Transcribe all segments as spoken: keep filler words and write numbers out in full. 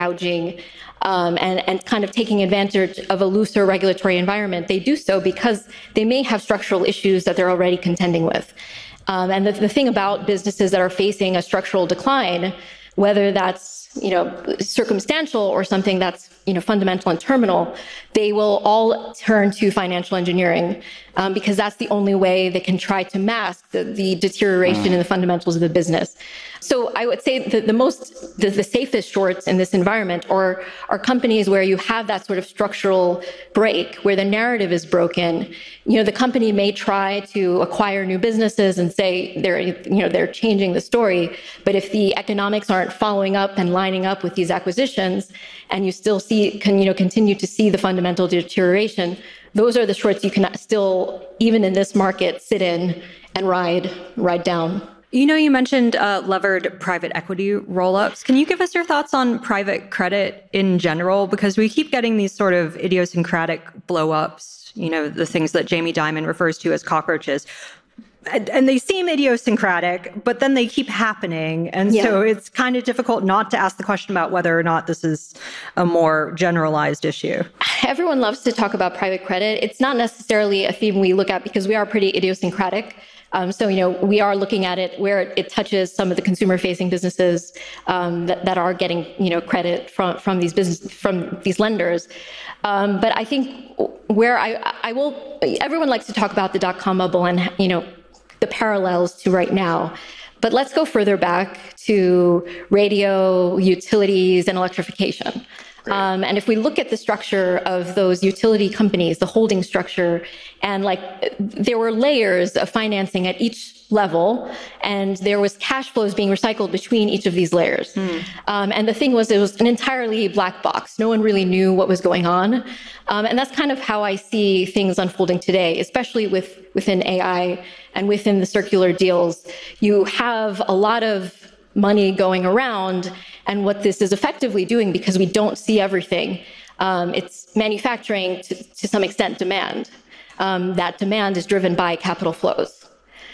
gouging um, and, and kind of taking advantage of a looser regulatory environment, they do so because they may have structural issues that they're already contending with. Um, and the, the thing about businesses that are facing a structural decline, whether that's, you know, circumstantial or something that's, you know, fundamental and terminal, they will all turn to financial engineering um, because that's the only way they can try to mask the, the deterioration mm. in the fundamentals of the business. So I would say that the most, the, the safest shorts in this environment are, are companies where you have that sort of structural break, where the narrative is broken. You know, the company may try to acquire new businesses and say they're, you know, they're changing the story, but if the economics aren't following up and lining up with these acquisitions, and you still see, can, you know, continue to see the fundamental deterioration, those are the shorts you can still, even in this market, sit in and ride, ride down. You know, you mentioned uh, levered private equity roll-ups. Can you give us your thoughts on private credit in general? Because we keep getting these sort of idiosyncratic blow-ups, you know, the things that Jamie Dimon refers to as cockroaches. And, and they seem idiosyncratic, but then they keep happening. And yeah. so it's kind of difficult not to ask the question about whether or not this is a more generalized issue. Everyone loves to talk about private credit. It's not necessarily a theme we look at because we are pretty idiosyncratic. Um, so, you know, we are looking at it where it touches some of the consumer-facing businesses um, that, that are getting, you know, credit from from these business from these lenders. Um, but I think where I I will, everyone likes to talk about the dot-com bubble and, you know, the parallels to right now. But let's go further back to radio, utilities, and electrification. Um, and if we look at the structure of those utility companies, the holding structure, and like there were layers of financing at each level, and there was cash flows being recycled between each of these layers. Mm. Um, and the thing was, it was an entirely black box. No one really knew what was going on. Um, and that's kind of how I see things unfolding today, especially with within A I and within the circular deals. You have a lot of money going around, and what this is effectively doing, because we don't see everything, um, it's manufacturing to, to some extent demand. Um, that demand is driven by capital flows.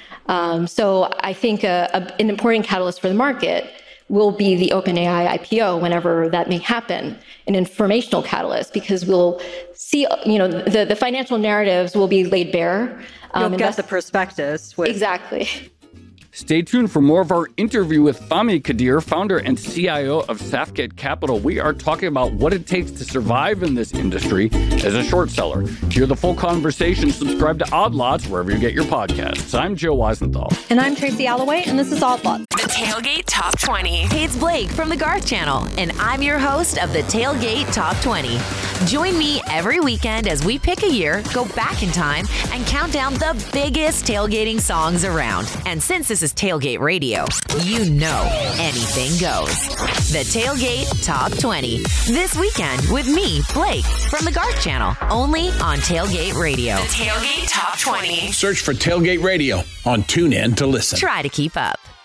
Um, so I think a, a, an important catalyst for the market will be the OpenAI I P O whenever that may happen, an informational catalyst, because we'll see, you know, the, the financial narratives will be laid bare. Um, You'll get the prospectus. With- exactly. Stay tuned for more of our interview with Fahmi Kadir, founder and C I O of Safkhet Capital. We are talking about what it takes to survive in this industry as a short seller. Hear the full conversation. Subscribe to Odd Lots wherever you get your podcasts. I'm Joe Weisenthal. And I'm Tracy Alloway, and this is Odd Lots. The Tailgate Top twenty. Hey, it's Blake from the Garth Channel, and I'm your host of the Tailgate Top twenty. Join me every weekend as we pick a year, go back in time, and count down the biggest tailgating songs around. And since this is Tailgate Radio, you know anything goes. The Tailgate Top twenty. This weekend with me, Blake, from the Garth Channel, only on Tailgate Radio. The Tailgate Top twenty. Search for Tailgate Radio on TuneIn to listen. Try to keep up.